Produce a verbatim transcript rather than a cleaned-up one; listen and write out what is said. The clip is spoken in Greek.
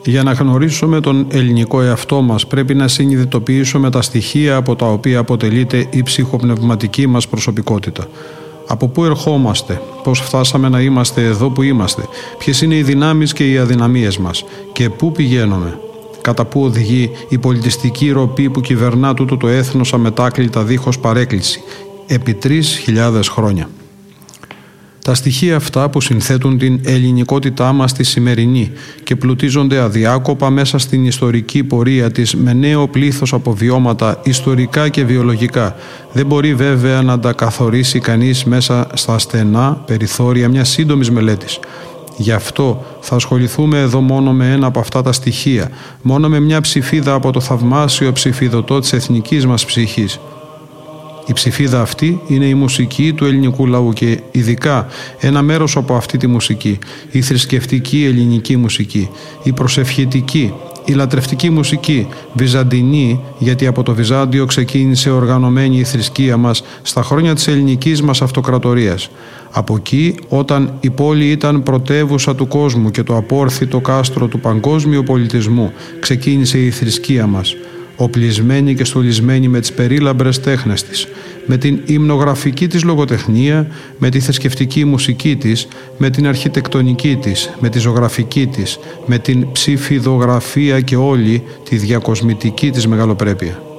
Για να γνωρίσουμε τον ελληνικό εαυτό μας πρέπει να συνειδητοποιήσουμε τα στοιχεία από τα οποία αποτελείται η ψυχοπνευματική μας προσωπικότητα. Από πού ερχόμαστε, πώς φτάσαμε να είμαστε εδώ που είμαστε, ποιες είναι οι δυνάμεις και οι αδυναμίες μας και πού πηγαίνουμε. Κατά πού οδηγεί η πολιτιστική ροπή που κυβερνά τούτο το έθνος αμετάκλητα δίχως παρέκκληση, επί τρεις χιλιάδες χρόνια. Τα στοιχεία αυτά που συνθέτουν την ελληνικότητά μας τη σημερινή και πλουτίζονται αδιάκοπα μέσα στην ιστορική πορεία της με νέο πλήθος από βιώματα ιστορικά και βιολογικά, δεν μπορεί βέβαια να τα καθορίσει κανείς μέσα στα στενά περιθώρια μιας σύντομης μελέτης. Γι' αυτό θα ασχοληθούμε εδώ μόνο με ένα από αυτά τα στοιχεία, μόνο με μια ψηφίδα από το θαυμάσιο ψηφιδωτό της εθνικής μας ψυχής. Η ψηφίδα αυτή είναι η μουσική του ελληνικού λαού και ειδικά ένα μέρος από αυτή τη μουσική, η θρησκευτική ελληνική μουσική, η προσευχητική, η λατρευτική μουσική, βυζαντινή, γιατί από το Βυζάντιο ξεκίνησε οργανωμένη η θρησκεία μας στα χρόνια της ελληνικής μας αυτοκρατορίας. Από εκεί, όταν η πόλη ήταν πρωτεύουσα του κόσμου και το απόρθητο κάστρο του παγκόσμιου πολιτισμού, ξεκίνησε η θρησκεία μας, οπλισμένη και στολισμένη με τις περίλαμπρες τέχνες της, με την υμνογραφική της λογοτεχνία, με τη θρησκευτική μουσική της, με την αρχιτεκτονική της, με τη ζωγραφική της, με την ψηφιδογραφία και όλη τη διακοσμητική της μεγαλοπρέπεια.